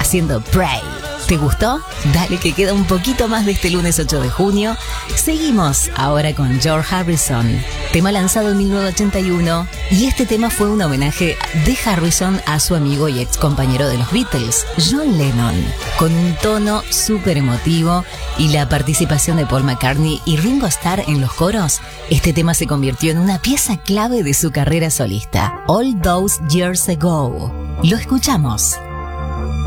haciendo Pray. ¿Te gustó? Dale que queda un poquito más de este lunes 8 de junio. Seguimos ahora con George Harrison, tema lanzado en 1981, y este tema fue un homenaje de Harrison a su amigo y ex compañero de los Beatles, John Lennon, con un tono súper emotivo y la participación de Paul McCartney y Ringo Starr en los coros. Este tema se convirtió en una pieza clave de su carrera solista, All Those Years Ago. Lo escuchamos.